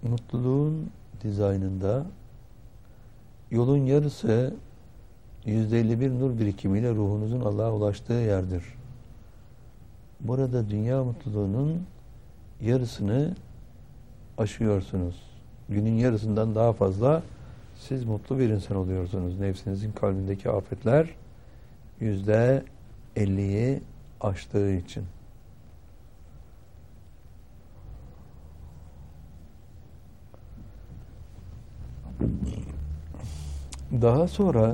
Mutluluğun dizaynında yolun yarısı %51 nur birikimiyle ruhunuzun Allah'a ulaştığı yerdir. Burada dünya mutluluğunun yarısını aşıyorsunuz. Günün yarısından daha fazla siz mutlu bir insan oluyorsunuz. Nefsinizin kalbindeki afetler %50'yi aştığı için. Daha sonra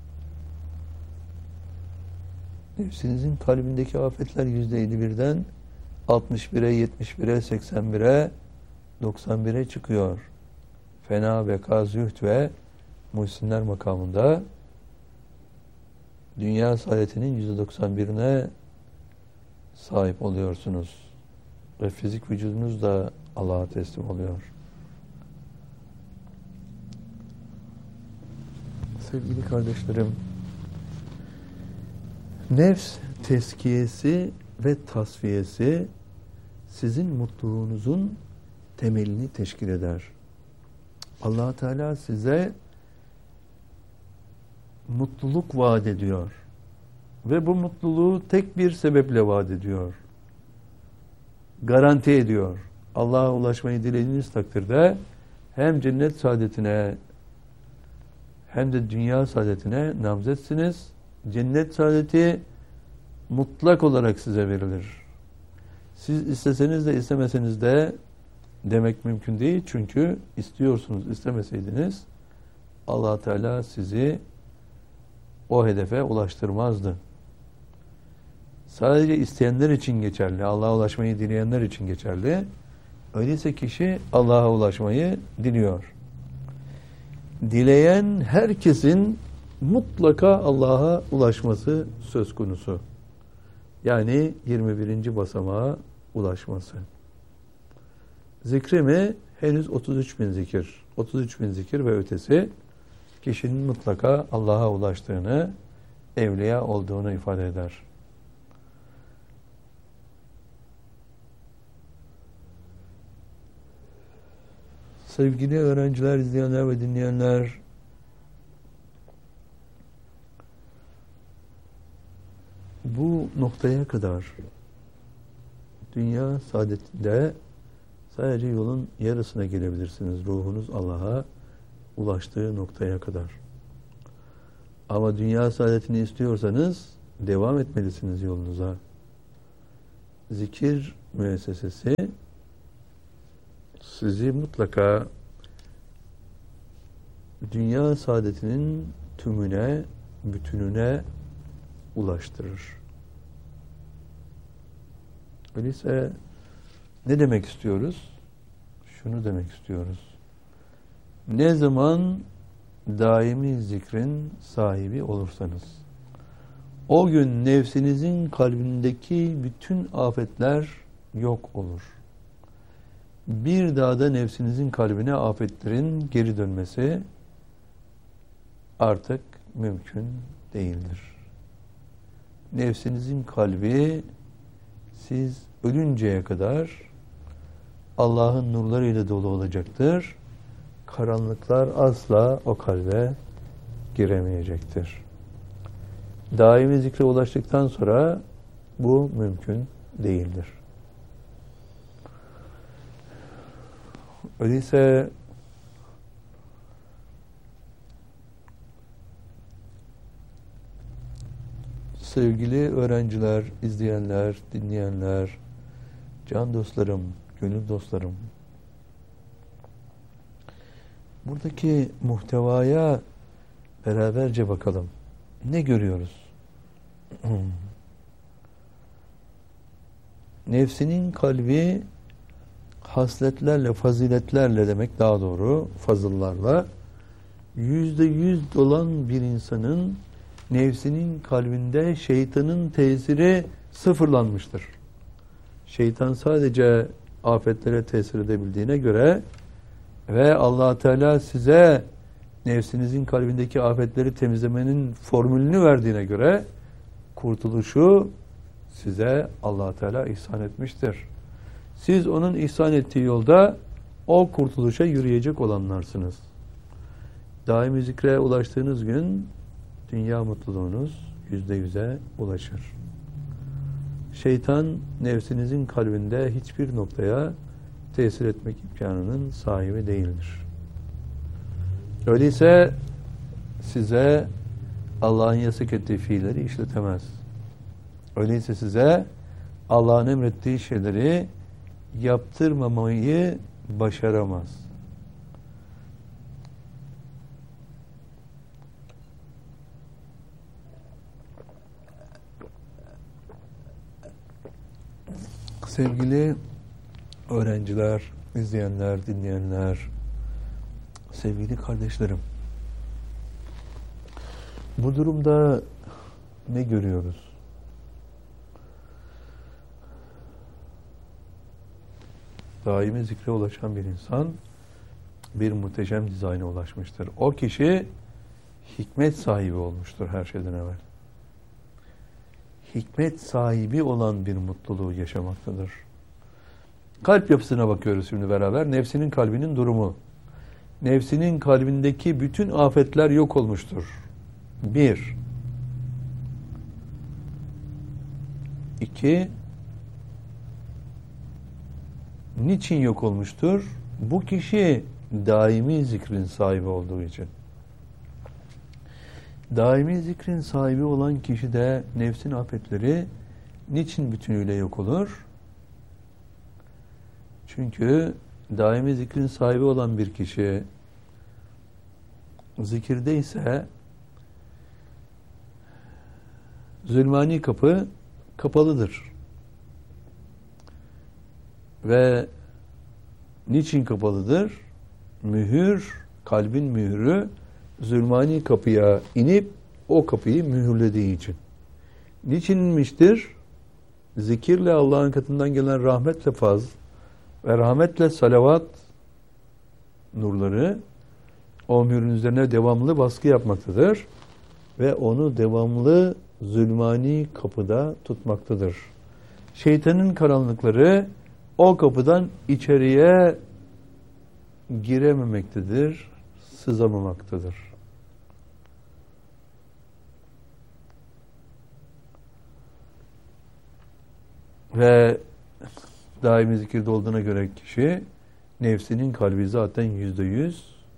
nefsinizin kalbindeki afetler %51'den 61'e, 71'e, 81'e, 91'e çıkıyor. Fena, beka, zühd ve muhsinler makamında dünya saadetinin %91'ine sahip oluyorsunuz. Ve fizik vücudunuz da Allah'a teslim oluyor. Sevgili kardeşlerim, nefs tezkiyesi ve tasfiyesi sizin mutluluğunuzun temelini teşkil eder. Allah Teala size mutluluk vaat ediyor. Ve bu mutluluğu tek bir sebeple vaat ediyor. Garanti ediyor. Allah'a ulaşmayı dilediğiniz takdirde hem cennet saadetine hem de dünya saadetine namzetsiniz. Cennet saadeti mutlak olarak size verilir. Siz isteseniz de istemeseniz de demek mümkün değil. Çünkü istiyorsunuz, istemeseydiniz Allah Teala sizi o hedefe ulaştırmazdı. Sadece isteyenler için geçerli. Allah'a ulaşmayı dileyenler için geçerli. Öyleyse kişi Allah'a ulaşmayı diliyor. Dileyen herkesin mutlaka Allah'a ulaşması söz konusu. Yani 21. basamağa ulaşması. Zikri mi? Henüz 33.000 zikir. 33.000 zikir ve ötesi kişinin mutlaka Allah'a ulaştığını, evliya olduğunu ifade eder. Sevgili öğrenciler, izleyenler ve dinleyenler, bu noktaya kadar dünya saadetinde sadece yolun yarısına gelebilirsiniz. Ruhunuz Allah'a ulaştığı noktaya kadar. Ama dünya saadetini istiyorsanız devam etmelisiniz yolunuza. Zikir müessesesi sizi mutlaka dünya saadetinin tümüne, bütününe ulaştırır. Öyleyse ne demek istiyoruz? Şunu demek istiyoruz. Ne zaman daimi zikrin sahibi olursanız, o gün nefsinizin kalbindeki bütün afetler yok olur. Bir daha da nefsinizin kalbine afetlerin geri dönmesi artık mümkün değildir. Nefsinizin kalbi siz ölünceye kadar Allah'ın nurlarıyla dolu olacaktır. Karanlıklar asla o kalbe giremeyecektir. Daimi zikre ulaştıktan sonra bu mümkün değildir. Öyleyse sevgili öğrenciler, izleyenler, dinleyenler, can dostlarım, gönül dostlarım, buradaki muhtevaya beraberce bakalım. Ne görüyoruz? Nefsinin kalbi hasletlerle, faziletlerle demek daha doğru, fazıllarla %100 dolan bir insanın nefsinin kalbinde şeytanın tesiri sıfırlanmıştır. Şeytan sadece afetlere tesir edebildiğine göre ve Allah Teala size nefsinizin kalbindeki afetleri temizlemenin formülünü verdiğine göre kurtuluşu size Allah Teala ihsan etmiştir. Siz onun ihsan ettiği yolda o kurtuluşa yürüyecek olanlarsınız. Daimi zikre ulaştığınız gün dünya mutluluğunuz %100'e ulaşır. Şeytan nefsinizin kalbinde hiçbir noktaya tesir etmek imkanının sahibi değildir. Öyleyse size Allah'ın yasak ettiği fiilleri işletemez. Öyleyse size Allah'ın emrettiği şeyleri yaptırmamayı başaramaz. Sevgili öğrenciler, izleyenler, dinleyenler, sevgili kardeşlerim, bu durumda ne görüyoruz? Daimi zikre ulaşan bir insan bir muhteşem dizayna ulaşmıştır. O kişi hikmet sahibi olmuştur her şeyden evvel. Hikmet sahibi olan bir mutluluğu yaşamaktadır. Kalp yapısına bakıyoruz şimdi beraber. Nefsinin kalbinin durumu. Nefsinin kalbindeki bütün afetler yok olmuştur. 1. 2. Niçin yok olmuştur? Bu kişi daimi zikrin sahibi olduğu için. Daimi zikrin sahibi olan kişide nefsin afetleri niçin bütünüyle yok olur? Çünkü daimi zikrin sahibi olan bir kişi zikirde ise zulmani kapı kapalıdır. Ve niçin kapalıdır? Mühür, kalbin mührü zulmani kapıya inip o kapıyı mühürlediği için. Niçin inmiştir? Zikirle Allah'ın katından gelen rahmetle faz ve rahmetle salavat nurları o mührün üzerine devamlı baskı yapmaktadır ve onu devamlı zulmani kapıda tutmaktadır. Şeytanın karanlıkları o kapıdan içeriye girememektedir, sızamamaktadır. Ve daimi zikirde olduğuna göre kişi nefsinin kalbi zaten %100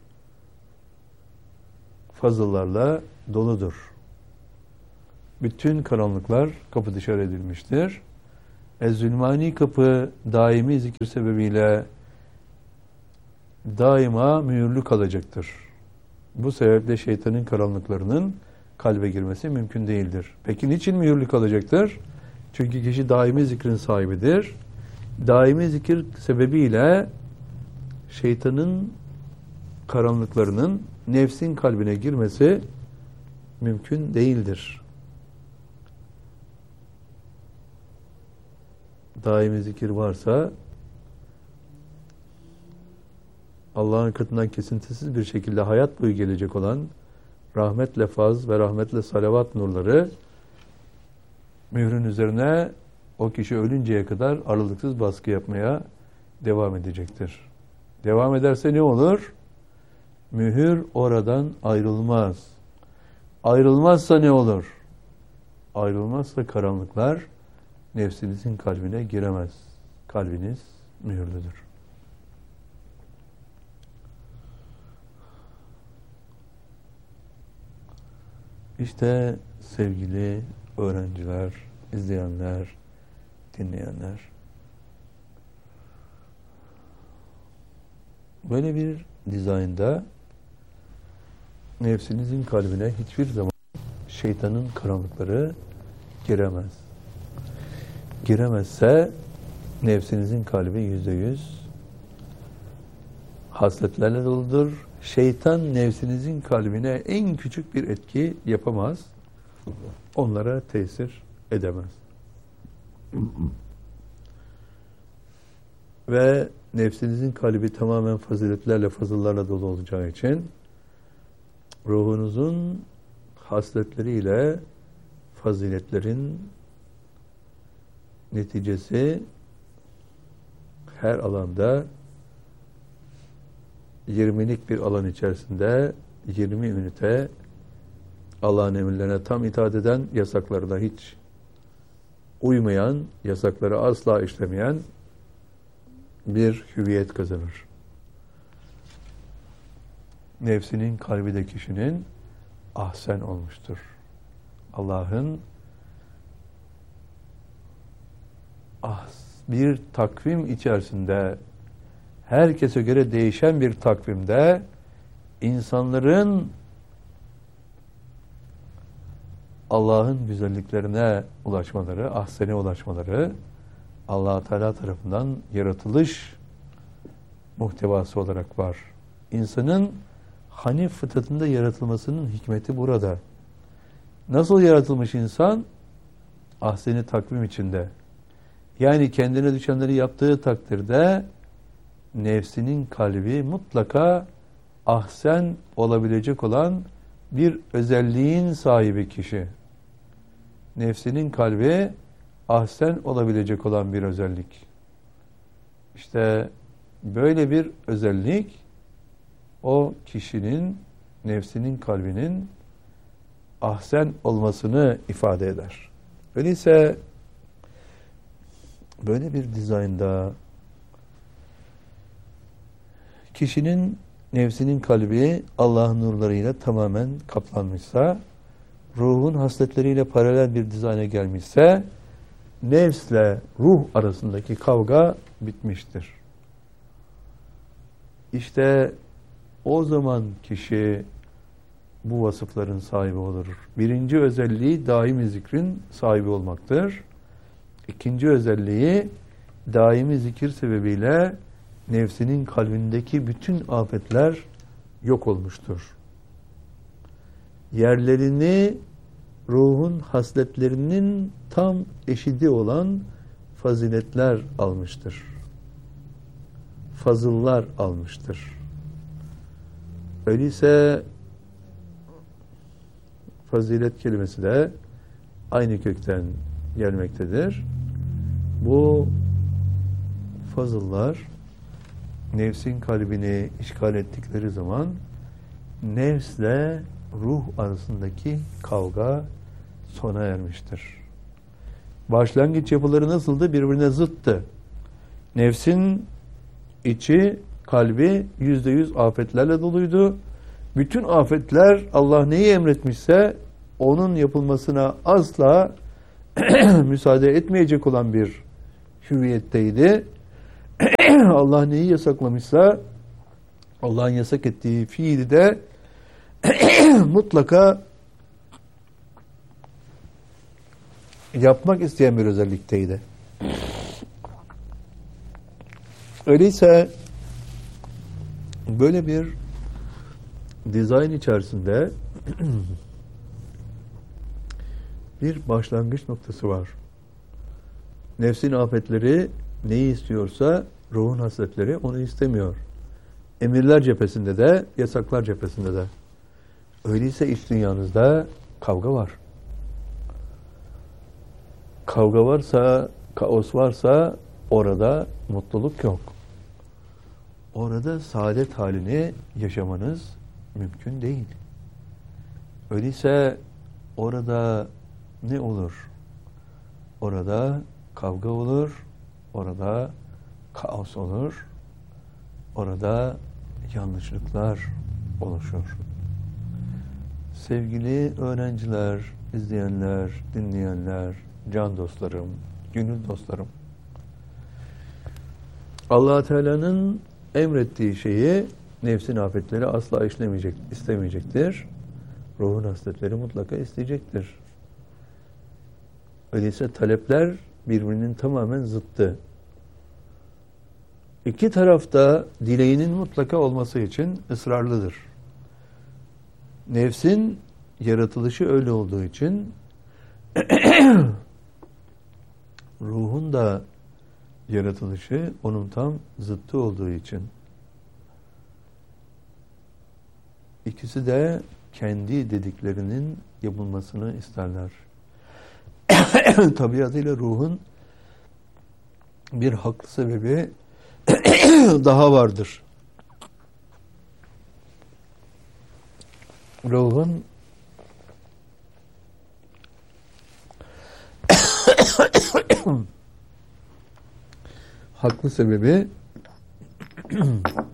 fazıllarla doludur. Bütün karanlıklar kapı dışarı edilmiştir. Zulmani kapı daimi zikir sebebiyle daima mühürlü kalacaktır. Bu sebeple şeytanın karanlıklarının kalbe girmesi mümkün değildir. Peki niçin mühürlü kalacaktır? Çünkü kişi daimi zikrin sahibidir. Daimi zikir sebebiyle şeytanın karanlıklarının nefsin kalbine girmesi mümkün değildir. Daimi zikir varsa Allah'ın katından kesintisiz bir şekilde hayat boyu gelecek olan rahmetle faz ve rahmetle salavat nurları mührün üzerine o kişi ölünceye kadar aralıksız baskı yapmaya devam edecektir. Devam ederse ne olur? Mühür oradan ayrılmaz. Ayrılmazsa ne olur? Ayrılmazsa karanlıklar nefsinizin kalbine giremez. Kalbiniz mühürlüdür. İşte sevgili öğrenciler, izleyenler, dinleyenler, böyle bir dizaynda nefsinizin kalbine hiçbir zaman şeytanın karanlıkları giremez. Giremezse nefsinizin kalbi %100 hasletlerle doludur. Şeytan nefsinizin kalbine en küçük bir etki yapamaz. Onlara tesir edemez. Ve nefsinizin kalbi tamamen faziletlerle, fazıllarla dolu olacağı için ruhunuzun hasletleriyle faziletlerin neticesi her alanda 20'lik bir alan içerisinde 20 ünite Allah'ın emirlerine tam itaat eden, yasaklarına hiç uymayan, yasakları asla işlemeyen bir hüviyet kazanır. Nefsinin kalbi de kişinin ahsen olmuştur. Allah'ın bir takvim içerisinde, herkese göre değişen bir takvimde insanların Allah'ın güzelliklerine ulaşmaları, ahsene ulaşmaları Allah Teala tarafından yaratılış muhtevası olarak var. İnsanın hanif fıtratında yaratılmasının hikmeti burada. Nasıl yaratılmış insan? Ahseni takvim içinde. Yani kendine düşenleri yaptığı takdirde nefsinin kalbi mutlaka ahsen olabilecek olan bir özelliğin sahibi kişi. Nefsinin kalbi ahsen olabilecek olan bir özellik. İşte böyle bir özellik o kişinin, nefsinin kalbinin ahsen olmasını ifade eder. Öyleyse böyle bir dizaynda kişinin nefsinin kalbi Allah'ın nurlarıyla tamamen kaplanmışsa, ruhun hasletleriyle paralel bir dizayna gelmişse, nefsle ruh arasındaki kavga bitmiştir. İşte o zaman kişi bu vasıfların sahibi olur. Birinci özelliği daimi zikrin sahibi olmaktır. İkinci özelliği daimi zikir sebebiyle nefsinin kalbindeki bütün afetler yok olmuştur. Yerlerini ruhun hasletlerinin tam eşidi olan faziletler almıştır. Fazıllar almıştır. Öyleyse fazilet kelimesi de aynı kökten gelmektedir. Bu fazıllar nefsin kalbini işgal ettikleri zaman nefsle ruh arasındaki kavga sona ermiştir. Başlangıç yapıları nasıldı? Birbirine zıttı. Nefsin içi, kalbi %100 afetlerle doluydu. Bütün afetler Allah neyi emretmişse onun yapılmasına asla müsaade etmeyecek olan bir hüviyetteydi. Allah neyi yasaklamışsa Allah'ın yasak ettiği fiili de mutlaka yapmak isteyen bir özellikteydi. Öyleyse böyle bir dizayn içerisinde bir başlangıç noktası var. Nefsin afetleri neyi istiyorsa ruhun hasletleri onu istemiyor. Emirler cephesinde de, yasaklar cephesinde de. Öyleyse iç dünyanızda kavga var. Kavga varsa, kaos varsa orada mutluluk yok. Orada saadet halini yaşamanız mümkün değil. Öyleyse orada ne olur? Orada kavga olur, orada kaos olur, orada yanlışlıklar oluşur. Sevgili öğrenciler, izleyenler, dinleyenler, can dostlarım, gönül dostlarım, Allah Teala'nın emrettiği şeyi nefsin afetleri asla istemeyecektir. Ruhun hasletleri mutlaka isteyecektir. Öyleyse talepler birbirinin tamamen zıttı. İki tarafta dileğinin mutlaka olması için ısrarlıdır. Nefsin yaratılışı öyle olduğu için ruhun da yaratılışı onun tam zıttı olduğu için ikisi de kendi dediklerinin yapılmasını isterler. Tabiatıyla ruhun bir haklı sebebi daha vardır. ruhun haklı sebebi